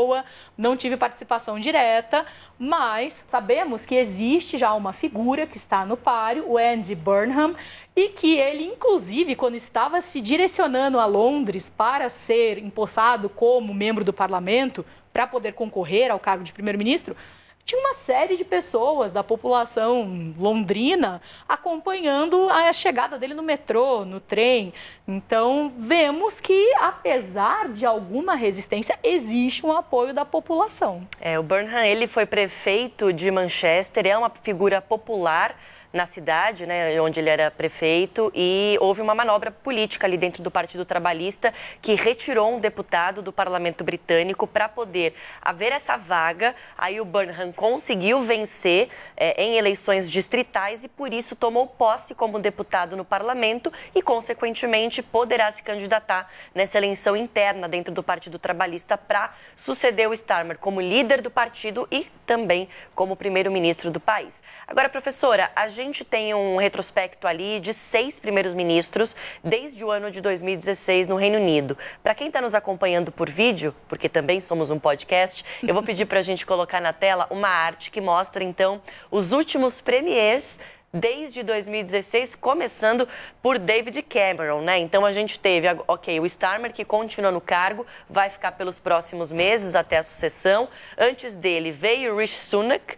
pessoa, não tive participação direta, mas sabemos que existe já uma figura que está no páreo, o Andy Burnham, e que ele, inclusive, quando estava se direcionando a Londres para ser empossado como membro do parlamento, para poder concorrer ao cargo de primeiro-ministro, tinha uma série de pessoas da população londrina acompanhando a chegada dele no metrô, no trem. Então, vemos que, apesar de alguma resistência, existe um apoio da população. O Burnham, ele foi prefeito de Manchester, é uma figura popular na cidade, né, onde ele era prefeito, e houve uma manobra política ali dentro do Partido Trabalhista que retirou um deputado do Parlamento Britânico para poder haver essa vaga. Aí o Burnham conseguiu vencer em eleições distritais e por isso tomou posse como deputado no Parlamento e, consequentemente, poderá se candidatar nessa eleição interna dentro do Partido Trabalhista para suceder o Starmer como líder do partido e também como primeiro-ministro do país. Agora, professora, a gente tem um retrospecto ali de 6 primeiros ministros desde o ano de 2016 no Reino Unido. Para quem está nos acompanhando por vídeo, porque também somos um podcast, eu vou pedir para a gente colocar na tela uma arte que mostra, então, os últimos premiers desde 2016, começando por David Cameron, né? Então a gente teve, o Starmer, que continua no cargo, vai ficar pelos próximos meses até a sucessão. Antes dele veio Rishi Sunak,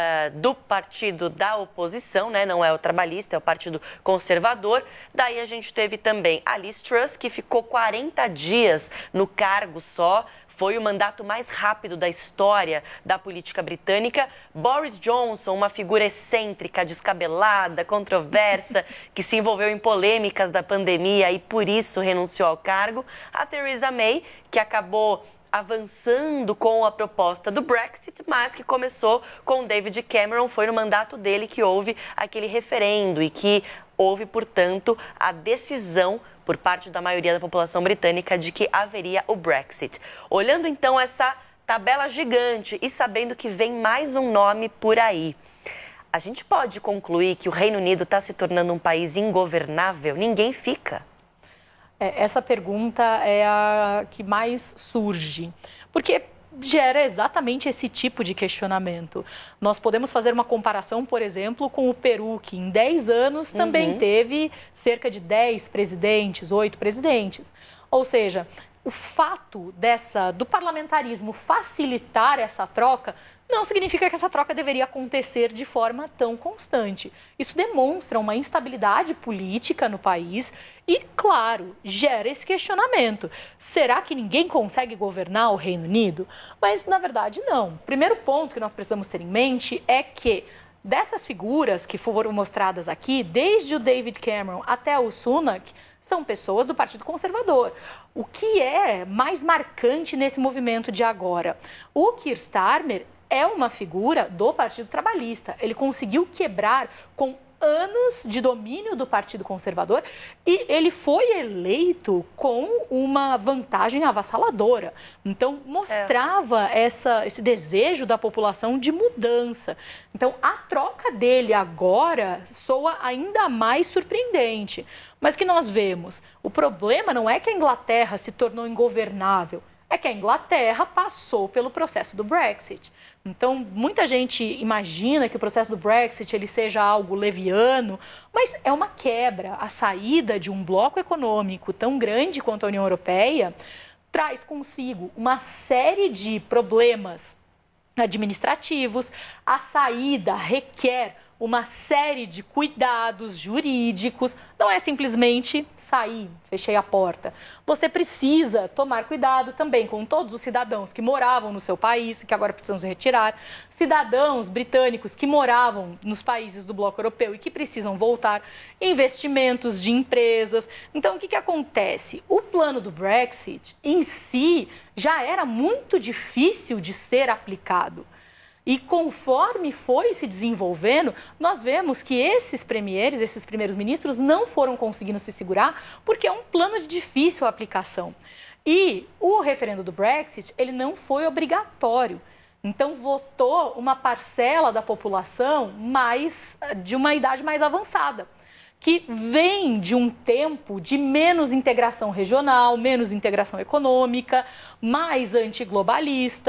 do partido da oposição, né? Não é o trabalhista, é o partido conservador. Daí a gente teve também a Liz Truss, que ficou 40 dias no cargo só. Foi o mandato mais rápido da história da política britânica. Boris Johnson, uma figura excêntrica, descabelada, controversa, que se envolveu em polêmicas da pandemia e por isso renunciou ao cargo. A Theresa May, que acabou avançando com a proposta do Brexit, mas que começou com David Cameron. Foi no mandato dele que houve aquele referendo e que houve, portanto, a decisão por parte da maioria da população britânica de que haveria o Brexit. Olhando então essa tabela gigante e sabendo que vem mais um nome por aí, a gente pode concluir que o Reino Unido está se tornando um país ingovernável? Ninguém fica. Essa pergunta é a que mais surge, porque gera exatamente esse tipo de questionamento. Nós podemos fazer uma comparação, por exemplo, com o Peru, que em 10 anos também teve cerca de 10 presidentes, 8 presidentes. Ou seja, o fato do parlamentarismo facilitar essa troca não significa que essa troca deveria acontecer de forma tão constante. Isso demonstra uma instabilidade política no país e, claro, gera esse questionamento. Será que ninguém consegue governar o Reino Unido? Mas, na verdade, não. O primeiro ponto que nós precisamos ter em mente é que dessas figuras que foram mostradas aqui, desde o David Cameron até o Sunak, são pessoas do Partido Conservador. O que é mais marcante nesse movimento de agora? O Keir Starmer é uma figura do Partido Trabalhista. Ele conseguiu quebrar com anos de domínio do Partido Conservador e ele foi eleito com uma vantagem avassaladora. Então, mostrava esse desejo da população de mudança. Então, a troca dele agora soa ainda mais surpreendente. Mas o que nós vemos? O problema não é que a Inglaterra se tornou ingovernável, é que a Inglaterra passou pelo processo do Brexit. Então, muita gente imagina que o processo do Brexit ele seja algo leviano, mas é uma quebra. A saída de um bloco econômico tão grande quanto a União Europeia traz consigo uma série de problemas administrativos. A saída requer uma série de cuidados jurídicos, não é simplesmente sair, fechei a porta. Você precisa tomar cuidado também com todos os cidadãos que moravam no seu país, que agora precisam se retirar, cidadãos britânicos que moravam nos países do bloco europeu e que precisam voltar, investimentos de empresas. Então, o que acontece? O plano do Brexit em si já era muito difícil de ser aplicado. E conforme foi se desenvolvendo, nós vemos que esses premieres, esses primeiros ministros, não foram conseguindo se segurar porque é um plano de difícil aplicação. E o referendo do Brexit, ele não foi obrigatório. Então, votou uma parcela da população de uma idade mais avançada, que vem de um tempo de menos integração regional, menos integração econômica, mais antiglobalista.